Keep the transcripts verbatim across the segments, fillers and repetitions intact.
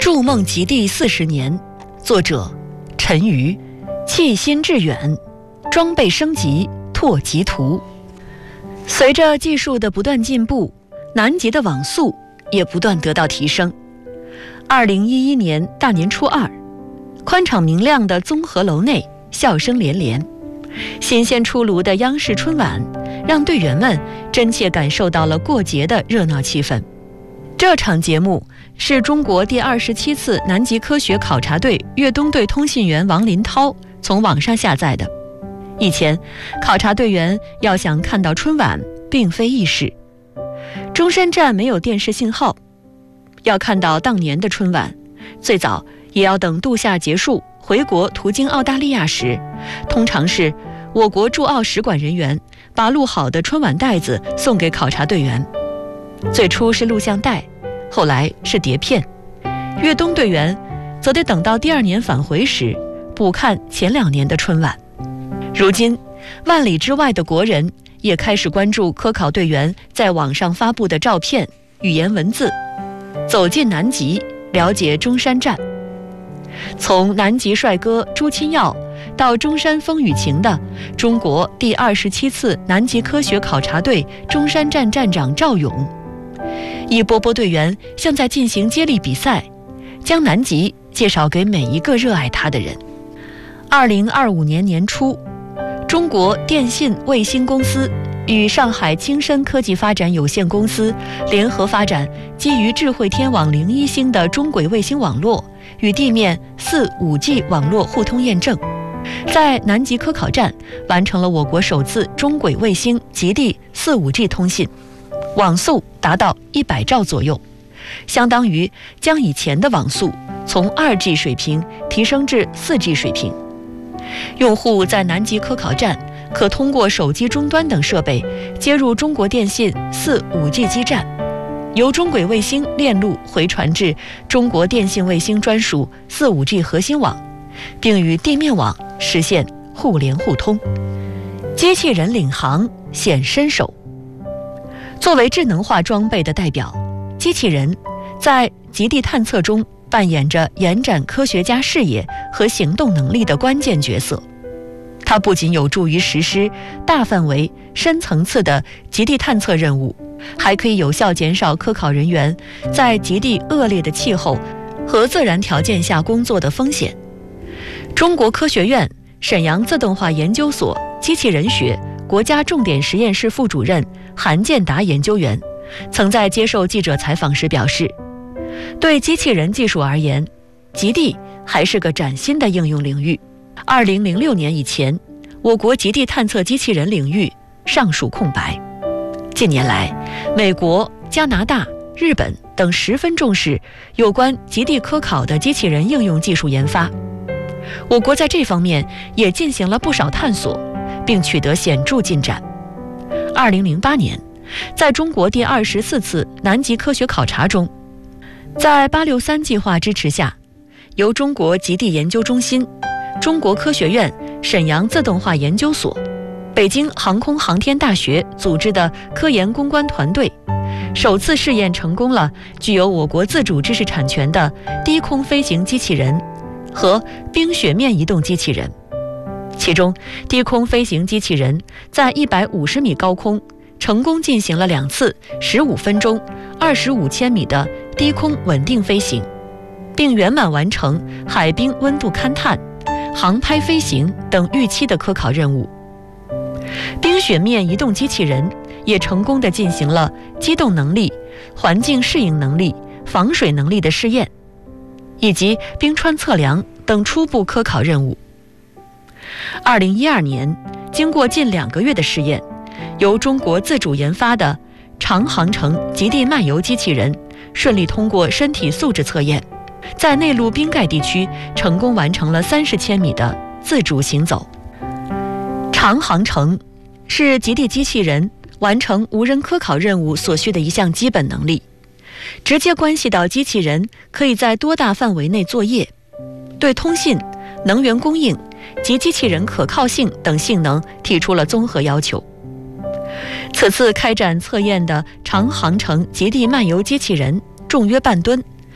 筑梦极地四十年，作者陈瑜，弃心致远，装备升级拓极图。随着技术的不断进步，南极的网速也不断得到提升。二零一一年大年初二，宽敞明亮的综合楼内笑声连连，新鲜出炉的央视春晚让队员们真切感受到了过节的热闹气氛。这场节目是中国第二十七次南极科学考察队越冬队通信员王林涛从网上下载的。以前考察队员要想看到春晚并非易事，中山站没有电视信号，要看到当年的春晚，最早也要等度夏结束回国途经澳大利亚时，通常是我国驻澳使馆人员把录好的春晚带子送给考察队员。最初是录像带，后来是碟片，越冬队员则得等到第二年返回时补看前两年的春晚。如今万里之外的国人也开始关注科考队员在网上发布的照片、语言文字，走进南极，了解中山站。从南极帅哥朱钦耀到中山风雨情的中国第二十七次南极科学考察队中山站站长赵勇，一波波队员像在进行接力比赛，将南极介绍给每一个热爱它的人。二零二五年年初，中国电信卫星公司与上海青深科技发展有限公司联合发展基于智慧天网零一星的中轨卫星网络与地面 四五 G 网络互通验证，在南极科考站完成了我国首次中轨卫星极地 四五 G 通信，网速达到一百兆左右，相当于将以前的网速从 二 G 水平提升至 四 G 水平。用户在南极科考站可通过手机终端等设备接入中国电信 四五 G 基站，由中轨卫星链路回传至中国电信卫星专属 四五 G 核心网，并与地面网实现互联互通。机器人领航显身手。作为智能化装备的代表，机器人在极地探测中扮演着延展科学家视野和行动能力的关键角色。它不仅有助于实施大范围、深层次的极地探测任务，还可以有效减少科考人员在极地恶劣的气候和自然条件下工作的风险。中国科学院沈阳自动化研究所机器人学国家重点实验室副主任韩建达研究员曾在接受记者采访时表示，对机器人技术而言，极地还是个崭新的应用领域。二零零六年以前，我国极地探测机器人领域尚属空白。近年来，美国、加拿大、日本等十分重视有关极地科考的机器人应用技术研发。我国在这方面也进行了不少探索，并取得显著进展。二零零八年，在中国第二十四次南极科学考察中，在八六三计划支持下，由中国极地研究中心、中国科学院沈阳自动化研究所、北京航空航天大学组织的科研攻关团队，首次试验成功了具有我国自主知识产权的低空飞行机器人和冰雪面移动机器人。其中，低空飞行机器人在一百五十米高空成功进行了两次十五分钟、二十五千米的低空稳定飞行，并圆满完成海冰温度勘探、航拍飞行等预期的科考任务。冰雪面移动机器人也成功地进行了机动能力、环境适应能力、防水能力的试验，以及冰川测量等初步科考任务。二零一二年，经过近两个月的试验，由中国自主研发的长航程极地漫游机器人顺利通过身体素质测验，在内陆冰盖地区成功完成了三十千米的自主行走。长航程是极地机器人完成无人科考任务所需的一项基本能力，直接关系到机器人可以在多大范围内作业，对通信、能源供应及机器人可靠性等性能提出了综合要求。此次开展测验的长航程极地漫游机器人重约半吨，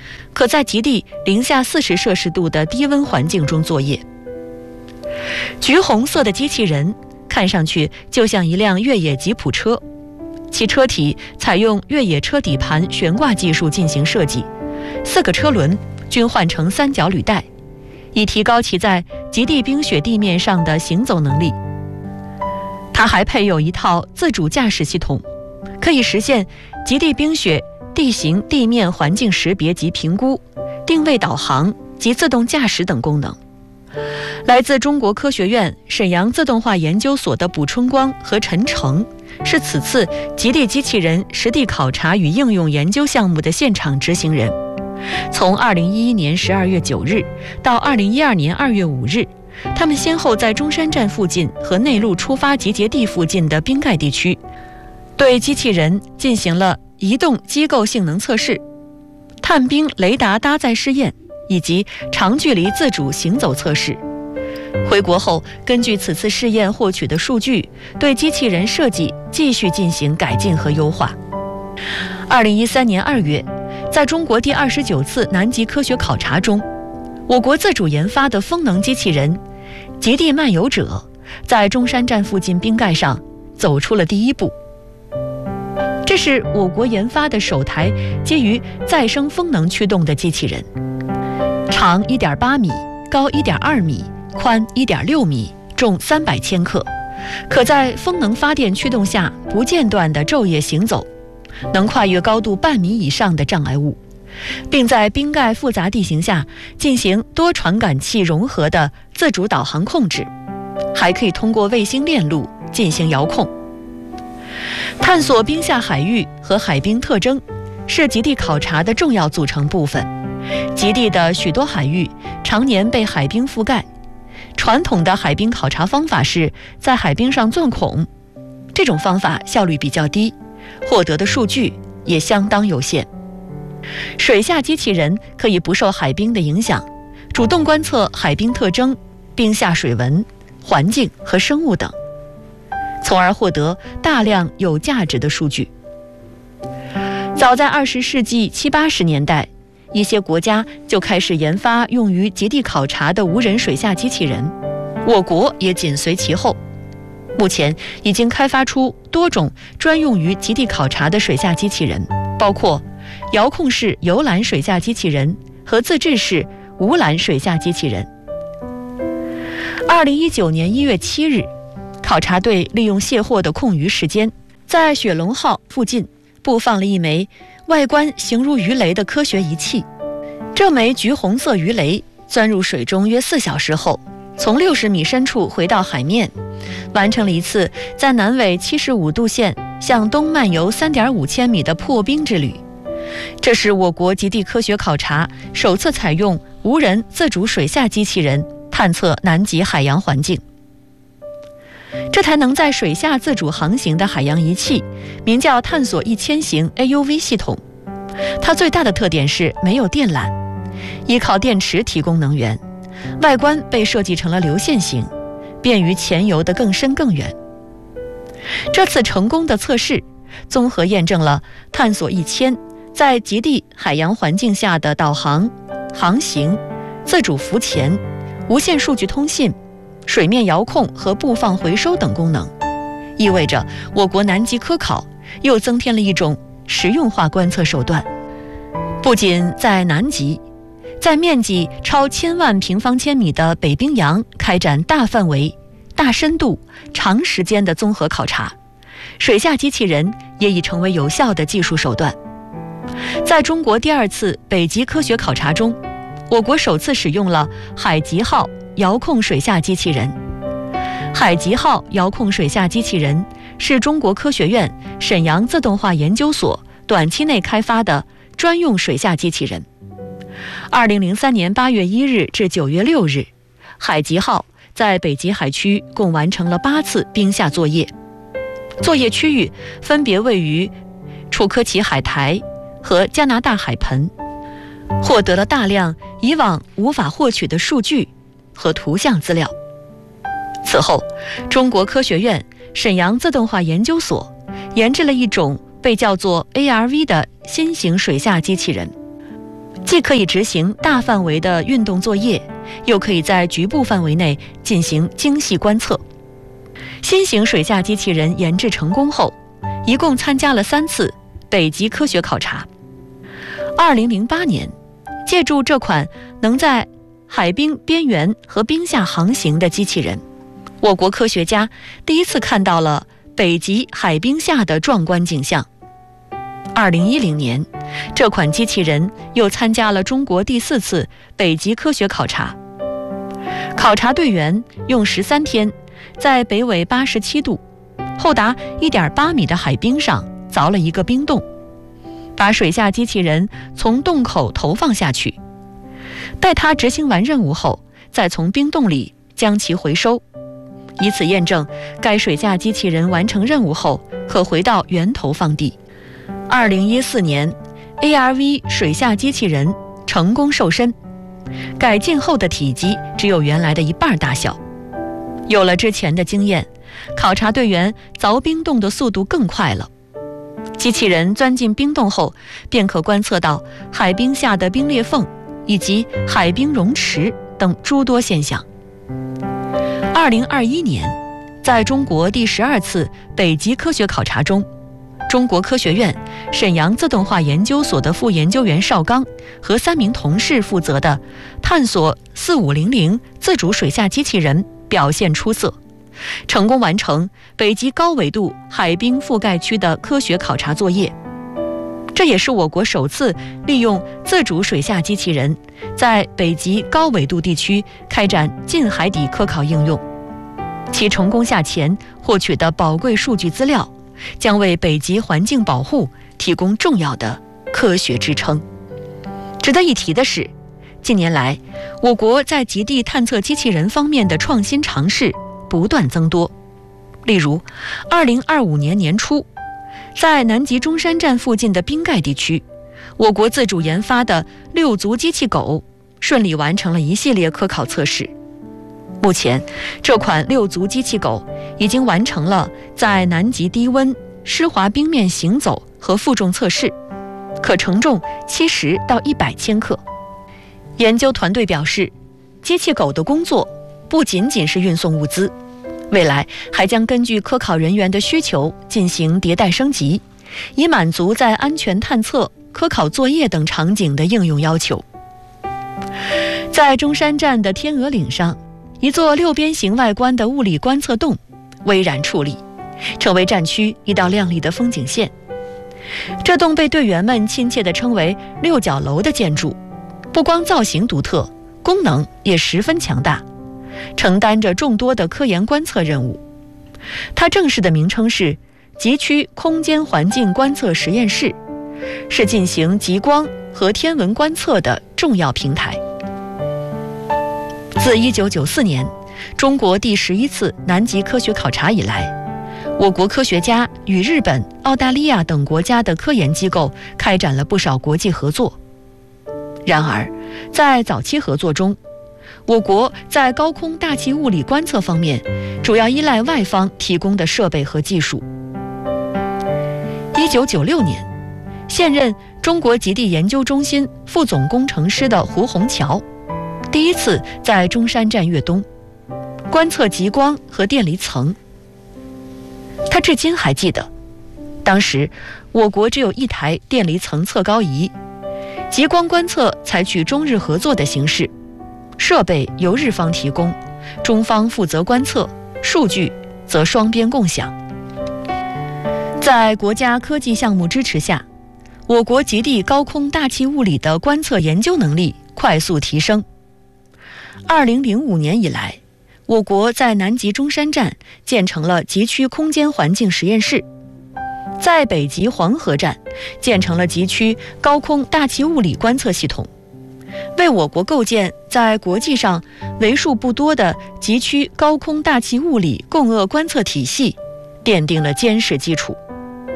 可在极地零下四十摄氏度的低温环境中作业。橘红色的机器人看上去就像一辆越野吉普车，其车体采用越野车底盘悬挂技术进行设计，四个车轮均换成三角履带，以提高其在极地冰雪地面上的行走能力。它还配有一套自主驾驶系统，可以实现极地冰雪地形地面环境识别及评估、定位导航及自动驾驶等功能。来自中国科学院沈阳自动化研究所的卜春光和陈成是此次极地机器人实地考察与应用研究项目的现场执行人。从二零一一年十二月九日到二零一二年二月五日，他们先后在中山站附近和内陆出发集结地附近的冰盖地区，对机器人进行了移动机构性能测试、探冰雷达搭载试验以及长距离自主行走测试。回国后，根据此次试验获取的数据，对机器人设计继续进行改进和优化。二零一三年二月，在中国第二十九次南极科学考察中，我国自主研发的风能机器人“极地漫游者”在中山站附近冰盖上走出了第一步。这是我国研发的首台基于再生风能驱动的机器人，长 一点八米，高 一点二米，宽 一点六米，重三百千克，可在风能发电驱动下不间断地昼夜行走，能跨越高度半米以上的障碍物，并在冰盖复杂地形下进行多传感器融合的自主导航控制，还可以通过卫星链路进行遥控。探索冰下海域和海冰特征是极地考察的重要组成部分。极地的许多海域常年被海冰覆盖，传统的海冰考察方法是在海冰上钻孔，这种方法效率比较低，获得的数据也相当有限。水下机器人可以不受海冰的影响，主动观测海冰特征、冰下水文、环境和生物等，从而获得大量有价值的数据。早在二十世纪七八十年代，一些国家就开始研发用于极地考察的无人水下机器人，我国也紧随其后。目前已经开发出多种专用于极地考察的水下机器人，包括遥控式游览水下机器人和自制式无缆水下机器人。二零一九年一月七日，考察队利用卸货的空余时间，在雪龙号附近布放了一枚外观形如鱼雷的科学仪器。这枚橘红色鱼雷钻入水中约四小时后，从六十米深处回到海面，完成了一次在南纬七十五度线向东漫游 三点五千米的破冰之旅。这是我国极地科学考察首次采用无人自主水下机器人探测南极海洋环境。这台能在水下自主航行的海洋仪器名叫探索一千型 A U V 系统，它最大的特点是没有电缆，依靠电池提供能源，外观被设计成了流线型，便于潜游得更深更远。这次成功的测试综合验证了探索一千在极地海洋环境下的导航、航行、自主浮潜、无线数据通信、水面遥控和布放回收等功能，意味着我国南极科考又增添了一种实用化观测手段。不仅在南极，在面积超千万平方千米的北冰洋开展大范围、大深度、长时间的综合考察，水下机器人也已成为有效的技术手段。在中国第二次北极科学考察中，我国首次使用了海极号遥控水下机器人。海极号遥控水下机器人是中国科学院沈阳自动化研究所短期内开发的专用水下机器人。二零零三年八月一日至九月六日，海极号在北极海区共完成了八次冰下作业，作业区域分别位于楚科奇海苔和加拿大海盆，获得了大量以往无法获取的数据和图像资料。此后，中国科学院沈阳自动化研究所研制了一种被叫做 A R V 的新型水下机器人。 既可以执行大范围的运动作业，又可以在局部范围内进行精细观测。新型水下机器人研制成功后，一共参加了三次北极科学考察。二零零八年，借助这款能在海冰边缘和冰下航行的机器人，我国科学家第一次看到了北极海冰下的壮观景象。二零一零年，这款机器人又参加了中国第四次北极科学考察。考察队员用十三天，在北纬八十七度、厚达一点八米的海冰上凿了一个冰洞，把水下机器人从洞口投放下去，待它执行完任务后，再从冰洞里将其回收，以此验证该水下机器人完成任务后可回到源头放地。二零一四年 A R V 水下机器人成功瘦身，改进后的体积只有原来的一半大小。有了之前的经验，考察队员凿冰洞的速度更快了。机器人钻进冰洞后，便可观测到海冰下的冰裂缝以及海冰溶池等诸多现象。二零二一年，在中国第十二次北极科学考察中，中国科学院沈阳自动化研究所的副研究员邵刚和三名同事负责的探索四五零零自主水下机器人表现出色，成功完成北极高纬度海冰覆盖区的科学考察作业。这也是我国首次利用自主水下机器人在北极高纬度地区开展近海底科考应用。其成功下潜获取的宝贵数据资料，将为北极环境保护提供重要的科学支撑。值得一提的是，近年来我国在极地探测机器人方面的创新尝试不断增多。例如二零二五年年初，在南极中山站附近的冰盖地区，我国自主研发的六足机器狗顺利完成了一系列科考测试。目前，这款六足机器狗已经完成了在南极低温湿滑冰面行走和负重测试，可承重七十到一百千克。研究团队表示，机器狗的工作不仅仅是运送物资，未来还将根据科考人员的需求进行迭代升级，以满足在安全探测、科考作业等场景的应用要求。在中山站的天鹅岭上，一座六边形外观的物理观测洞巍然矗立，成为战区一道亮丽的风景线。这栋被队员们亲切地称为六角楼的建筑，不光造型独特，功能也十分强大，承担着众多的科研观测任务。它正式的名称是极区空间环境观测实验室，是进行极光和天文观测的重要平台。自一九九四年中国第十一次南极科学考察以来，我国科学家与日本、澳大利亚等国家的科研机构开展了不少国际合作。然而，在早期合作中，我国在高空大气物理观测方面主要依赖外方提供的设备和技术。一九九六年，现任中国极地研究中心副总工程师的胡宏桥第一次在中山站越冬，观测极光和电离层。他至今还记得，当时我国只有一台电离层测高仪，极光观测采取中日合作的形式，设备由日方提供，中方负责观测，数据则双边共享。在国家科技项目支持下，我国极地高空大气物理的观测研究能力快速提升。二零零五年以来，我国在南极中山站建成了极区空间环境实验室，在北极黄河站建成了极区高空大气物理观测系统，为我国构建在国际上为数不多的极区高空大气物理共轭观测体系奠定了坚实基础。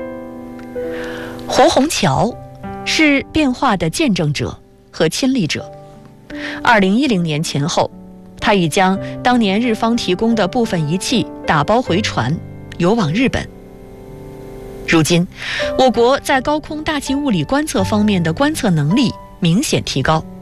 胡宏桥是变化的见证者和亲历者。二零一零年前后，他已将当年日方提供的部分仪器打包回传，邮往日本。如今，我国在高空大气物理观测方面的观测能力明显提高。